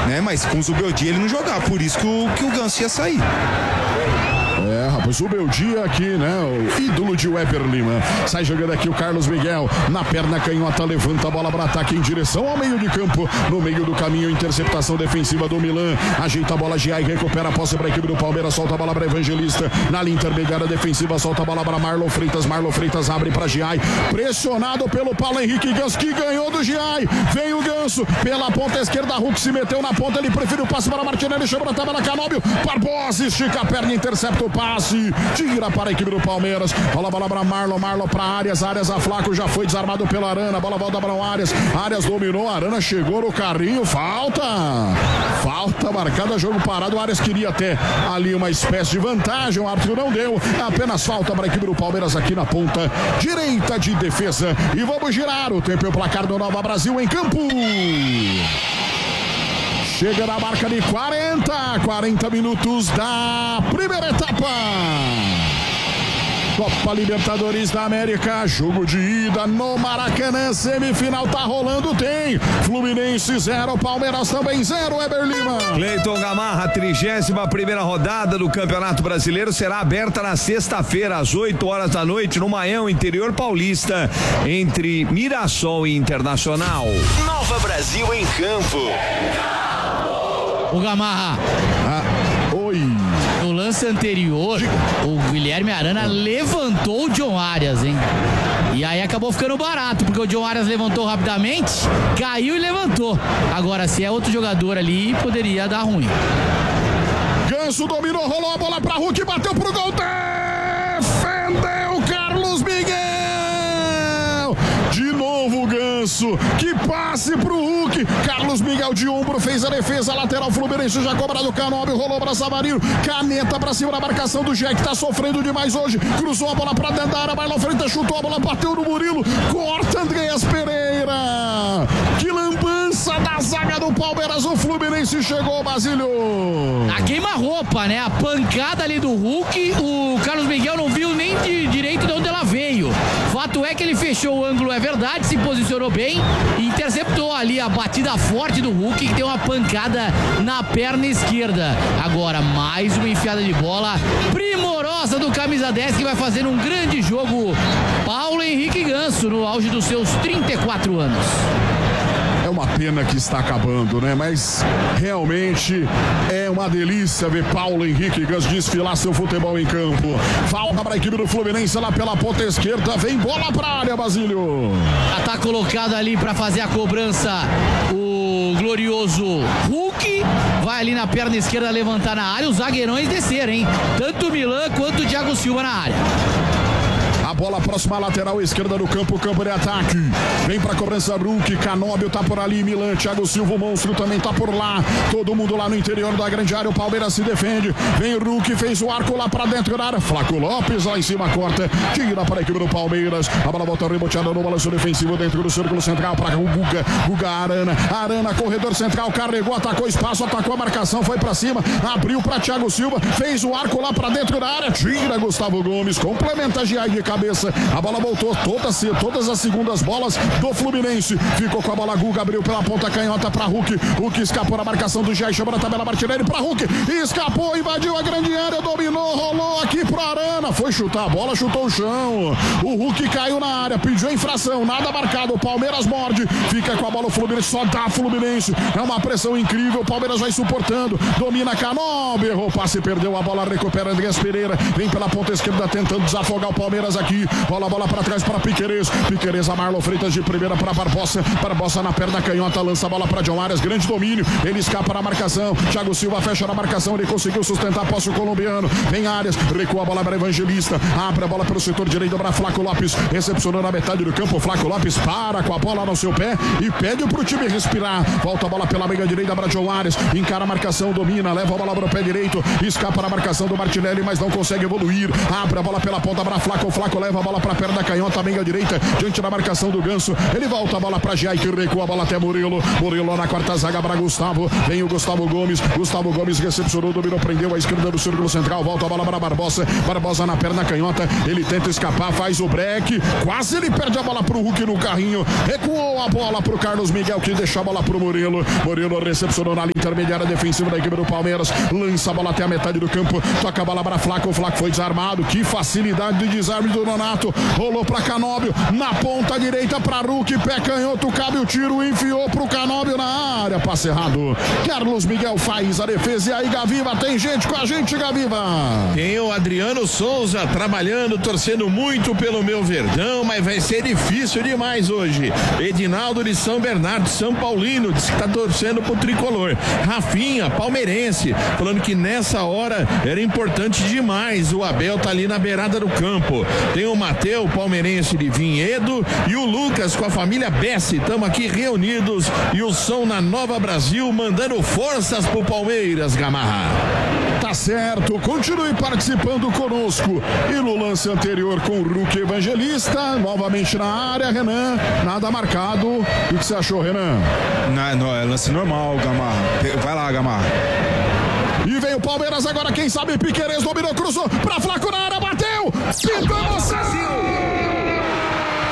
né? Mas com o Zubeldia ele não jogava, por isso que o Ganso ia sair. Rapaz, o meu dia aqui, né? O ídolo de Weber Lima. Sai jogando aqui o Carlos Miguel. Na perna canhota, levanta a bola para ataque em direção ao meio de campo. No meio do caminho, interceptação defensiva do Milan. Ajeita a bola, Giai recupera a posse para a equipe do Palmeiras. Solta a bola para Evangelista. Na linha intermediária defensiva, solta a bola para Marlon Freitas. Marlon Freitas abre para Giai. Pressionado pelo Paulo Henrique Ganso, que ganhou do Giai. Vem o Ganso pela ponta esquerda. Hulk se meteu na ponta. Ele prefere o passe para Martinelli. Chegou na tabela, Canóbio. Barbosa estica a perna, intercepta o passe. Tira para a equipe do Palmeiras. Bola para Marlon para Arias. Arias a Flaco, já foi desarmado pela Arana. Bola volta para o Arias. Arias dominou. Arana chegou no carrinho. Falta marcada, jogo parado. O Arias queria até ali uma espécie de vantagem. O árbitro não deu. Apenas falta para a equipe do Palmeiras aqui na ponta direita de defesa. E vamos girar o tempo e o placar do Nova Brasil em campo. Chega na marca de 40 minutos da primeira etapa. Copa Libertadores da América, jogo de ida no Maracanã, semifinal tá rolando, tem Fluminense 0, Palmeiras também 0, Weber Lima. Cleiton Gamarra, 31ª rodada do Campeonato Brasileiro será aberta na sexta-feira às 8 horas da noite no Maião, interior paulista, entre Mirassol e Internacional. Nova Brasil em campo. O Gamarra. Oi. No lance anterior, o Guilherme Arana levantou o John Arias, hein? E aí acabou ficando barato, porque o John Arias levantou rapidamente, caiu e levantou. Agora, se é outro jogador ali, poderia dar ruim. Ganso dominou, rolou a bola pra Hulk, bateu pro gol, defendeu Carlos Miguel. De novo o Ganso, que passe pro Hulk. Carlos Miguel de ombro fez a defesa, lateral Fluminense já cobrado, Canóbio rolou pra Savarino, caneta pra cima da marcação do Jack, tá sofrendo demais hoje, cruzou a bola pra dentro da área, Marlon Freitas chutou a bola, bateu no Murilo, corta Andreas Pereira. Que lambança da zaga do Palmeiras, o Fluminense chegou, Basílio. A queima-roupa, né? A pancada ali do Hulk, o Carlos Miguel não viu nem de direito de onde ela veio. Fato é que ele fechou o ângulo, é verdade, se posicionou bem e interceptou ali a batida forte do Hulk, que deu uma pancada na perna esquerda. Agora, mais uma enfiada de bola primorosa do camisa 10, que vai fazer um grande jogo, Paulo Henrique Ganso, no auge dos seus 34 anos. É uma pena que está acabando, né? Mas realmente é uma delícia ver Paulo Henrique Ganso desfilar seu futebol em campo. Falta para a equipe do Fluminense lá pela ponta esquerda. Vem bola para a área, Basílio. Já tá colocado ali para fazer a cobrança o glorioso Hulk. Vai ali na perna esquerda levantar na área. Os zagueirões desceram, hein? Tanto o Milan quanto o Thiago Silva na área. A bola próxima à lateral esquerda do campo de ataque. Vem pra cobrança Hulk, Canóbio tá por ali, Milan, Thiago Silva, o monstro também tá por lá. Todo mundo lá no interior da grande área, o Palmeiras se defende. Vem o Hulk, fez o arco lá pra dentro da área. Flaco Lopes lá em cima, corta, tira para a equipe do Palmeiras. A bola volta reboteada no balanço defensivo dentro do círculo central para o Guga Arana, corredor central, carregou, atacou espaço, atacou a marcação, foi pra cima, abriu pra Thiago Silva, fez o arco lá pra dentro da área, tira Gustavo Gomes, complementa Giai de cabeça. A bola voltou, todas as segundas bolas do Fluminense. Ficou com a bola, Guga abriu pela ponta canhota para Hulk. Hulk escapou na marcação do Jair, chamou na tabela Martinelli para Hulk. Escapou, invadiu a grande área, dominou, rolou aqui pro Arana. Foi chutar a bola, chutou o chão. O Hulk caiu na área, pediu infração, nada marcado. O Palmeiras morde, fica com a bola o Fluminense, só dá Fluminense. É uma pressão incrível, o Palmeiras vai suportando. Domina Canóbio, errou o passe, perdeu a bola, recupera Andreas Pereira. Vem pela ponta esquerda tentando desafogar o Palmeiras aqui. Bola para trás para Piquerez, a Marlon Freitas de primeira para Barbosa na perna canhota, lança a bola para John Arias, grande domínio, ele escapa na marcação, Thiago Silva fecha na marcação, ele conseguiu sustentar a posse colombiano, vem Arias, recua a bola para Evangelista, abre a bola pelo setor direito para Flaco Lopes, recepcionou na metade do campo, Flaco Lopes para com a bola no seu pé e pede pro time respirar, volta a bola pela meia direita para John Arias, encara a marcação, domina, leva a bola para o pé direito, escapa na marcação do Martinelli, mas não consegue evoluir, abre a bola pela ponta para Flaco leva a bola pra perna da canhota, bem à direita, diante da marcação do Ganso. Ele volta a bola pra Jai, que recua a bola até Murilo. Murilo na quarta zaga para Gustavo. Vem o Gustavo Gomes. Gustavo Gomes recepcionou, dominou, prendeu a esquerda do círculo central. Volta a bola para Barbosa. Barbosa na perna canhota. Ele tenta escapar, faz o break. Quase ele perde a bola pro Hulk no carrinho. Recuou a bola pro Carlos Miguel, que deixa a bola pro Murilo. Murilo recepcionou na linha intermediária defensiva da equipe do Palmeiras. Lança a bola até a metade do campo. Toca a bola para Flaco. O Flaco foi desarmado. Que facilidade de desarme do Nonato. Rolou para Canóbio. Na ponta direita para Hulk. Pé canhoto. Cabe o tiro. Enfiou pro Canóbio na área. Passe errado. Carlos Miguel faz a defesa. E aí, Gaviva, tem gente com a gente, Gaviva. Tem o Adriano Souza trabalhando, torcendo muito pelo meu Verdão, mas vai ser difícil demais hoje. Edinaldo de São Bernardo, São Paulino, diz que tá torcendo pro tricolor. Rafinha, palmeirense, falando que nessa hora era importante demais. O Abel tá ali na beirada do campo. Tem o Mateu, palmeirense de Vinhedo, e o Lucas com a família Bessi. Estamos aqui reunidos e o som na Nova Brasil mandando forças pro Palmeiras, Gamarra. Tá certo, continue participando conosco. E no lance anterior com o Hulk Evangelista, novamente na área, Renan, nada marcado. O que você achou, Renan? Não, é lance normal, Gamarra. Vai lá, Gamarra. E vem o Palmeiras agora, quem sabe Piquerez dominou, cruzou pra Flaco na área, bateu! Pintou,